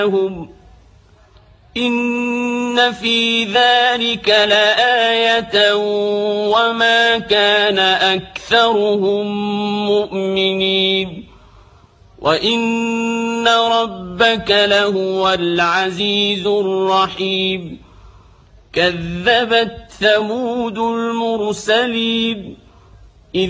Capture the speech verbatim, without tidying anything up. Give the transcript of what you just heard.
لهم إن في ذلك لآية وما كان أكثرهم مؤمنين وإن ربك لهو العزيز الرحيم كذبت ثمود المرسلين